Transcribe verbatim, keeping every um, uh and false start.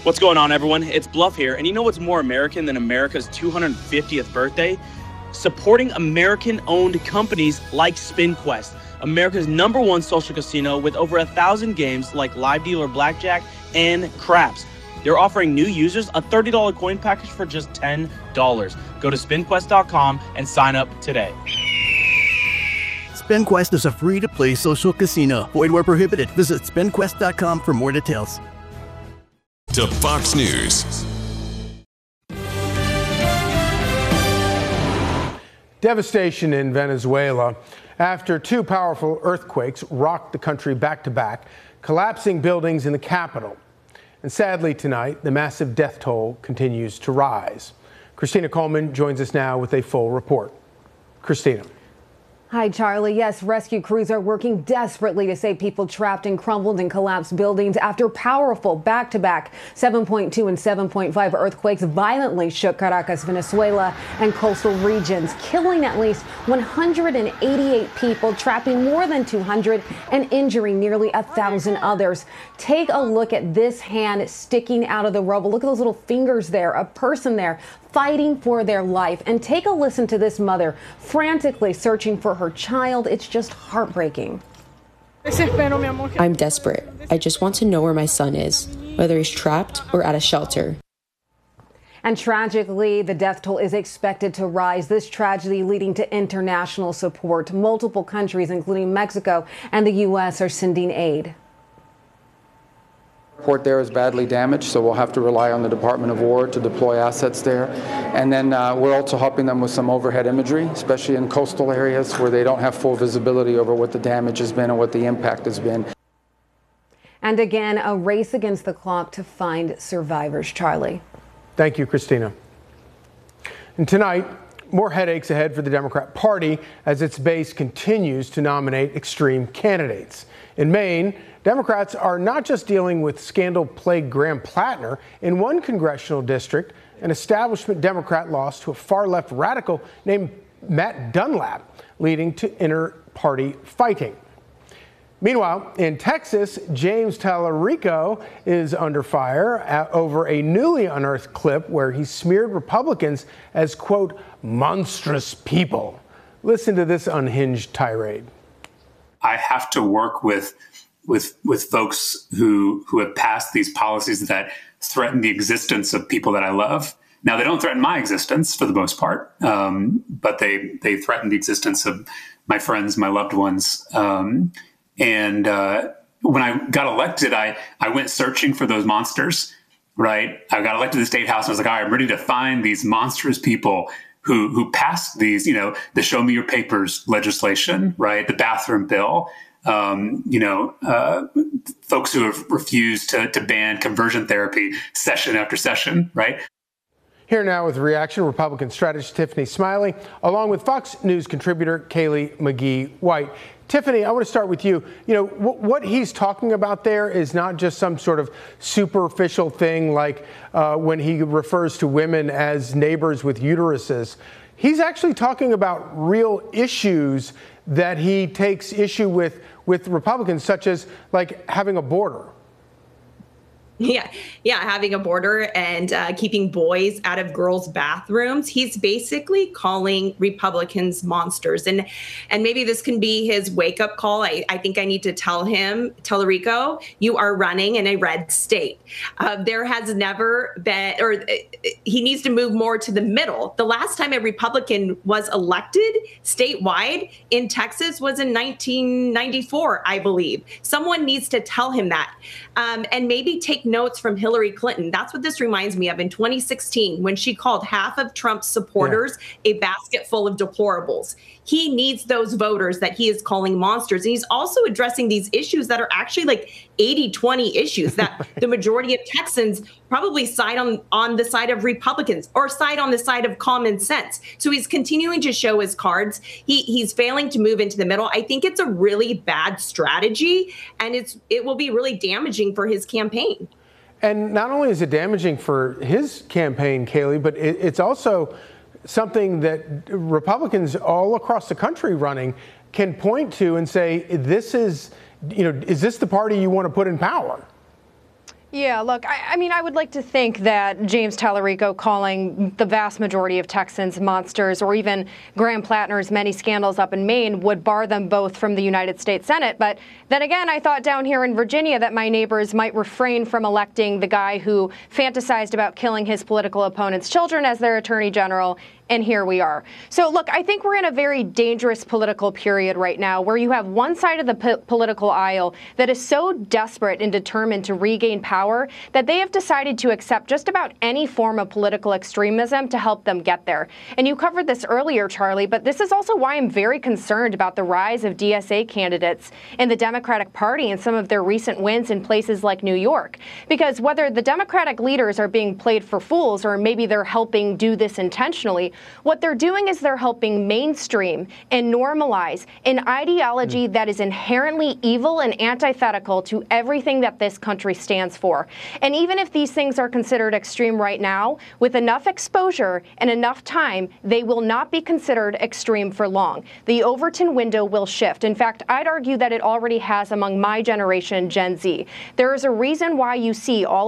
What's going on, everyone? It's Bluff here, and you know what's more American than America's two hundred fiftieth birthday? Supporting American-owned companies like SpinQuest, America's number one social casino with over a thousand games like live dealer blackjack and craps. They're offering new users a thirty dollars coin package for just ten dollars. Go to spin quest dot com and sign up today. SpinQuest is a free-to-play social casino. Void where prohibited. Visit spin quest dot com for more details. To Fox News. Devastation in Venezuela after two powerful earthquakes rocked the country back-to-back, collapsing buildings in the capital. And sadly tonight, the massive death toll continues to rise. Christina Coleman joins us now with a full report. Christina. Hi, Charlie. Yes, rescue crews are working desperately to save people trapped in crumbled and collapsed buildings after powerful back-to-back seven point two and seven point five earthquakes violently shook Caracas, Venezuela, and coastal regions, killing at least one hundred eighty-eight people, trapping more than two hundred, and injuring nearly a thousand others. Take a look at this hand sticking out of the rubble. Look at those little fingers there, a person there fighting for their life. And take a listen to this mother frantically searching for her child. It's just heartbreaking. I'm desperate. I just want to know where my son is, whether he's trapped or at a shelter. And tragically, the death toll is expected to rise. This tragedy leading to international support. Multiple countries, including Mexico and the U S, are sending aid. The port there is badly damaged, so we'll have to rely on the Department of War to deploy assets there. And then uh, we're also helping them with some overhead imagery, especially in coastal areas where they don't have full visibility over what the damage has been and what the impact has been. And again, a race against the clock to find survivors. Charlie. Thank you, Christina. And tonight, more headaches ahead for the Democrat Party as its base continues to nominate extreme candidates. In Maine, Democrats are not just dealing with scandal-plagued Graham Plattner. In one congressional district, an establishment Democrat lost to a far-left radical named Matt Dunlap, leading to inter-party fighting. Meanwhile, in Texas, James Tallarico is under fire over a newly unearthed clip where he smeared Republicans as, quote, monstrous people. Listen to this unhinged tirade. I have to work with with with folks who who have passed these policies that threaten the existence of people that I love. Now, they don't threaten my existence for the most part, um, but they they threaten the existence of my friends, my loved ones. Um, and uh, when I got elected, I I went searching for those monsters. Right, I got elected to the state house, and I was like, all right, I'm ready to find these monstrous people who who passed these, you know, the Show Me Your Papers legislation, right, the bathroom bill. Um, you know, uh, folks who have refused to, to ban conversion therapy session after session, right? Here now with reaction, Republican strategist Tiffany Smiley, along with Fox News contributor Kaylee McGee-White. Tiffany, I want to start with you. You know, w- what he's talking about there is not just some sort of superficial thing like uh, when he refers to women as neighbors with uteruses. He's actually talking about real issues that he takes issue with with Republicans, such as like having a border. Yeah, yeah, having a border and uh, keeping boys out of girls' bathrooms. He's basically calling Republicans monsters. And and maybe this can be his wake-up call. I, I think I need to tell him, Tallarico, you are running in a red state. Uh, there has never been, or uh, he needs to move more to the middle. The last time a Republican was elected statewide in Texas was in nineteen ninety-four, I believe. Someone needs to tell him that. Um, and maybe take notes from Hillary Clinton. That's what this reminds me of in twenty sixteen, when she called half of Trump's supporters yeah. a basket full of deplorables. He needs those voters that he is calling monsters. And he's also addressing these issues that are actually like eighty twenty issues that the majority of Texans probably side on, on the side of Republicans or side on the side of common sense. So he's continuing to show his cards. He he's failing to move into the middle. I think it's a really bad strategy, and it's it will be really damaging for his campaign. And not only is it damaging for his campaign, Kaylee, but it, it's also something that Republicans all across the country running can point to and say, this is, you know, is this the party you want to put in power? Yeah, look, I, I mean, I would like to think that James Tallarico calling the vast majority of Texans monsters, or even Graham Plattner's many scandals up in Maine, would bar them both from the United States Senate. But then again, I thought down here in Virginia that my neighbors might refrain from electing the guy who fantasized about killing his political opponent's children as their attorney general. And here we are. So, look, I think we're in a very dangerous political period right now where you have one side of the po- political aisle that is so desperate and determined to regain power that they have decided to accept just about any form of political extremism to help them get there. And you covered this earlier, Charlie, but this is also why I'm very concerned about the rise of D S A candidates in the Democratic Party and some of their recent wins in places like New York. Because whether the Democratic leaders are being played for fools or maybe they're helping do this intentionally, what they're doing is they're helping mainstream and normalize an ideology that is inherently evil and antithetical to everything that this country stands for. And even if these things are considered extreme right now, with enough exposure and enough time, they will not be considered extreme for long. The Overton window will shift. In fact, I'd argue that it already has among my generation, Gen Z. There is a reason why you see all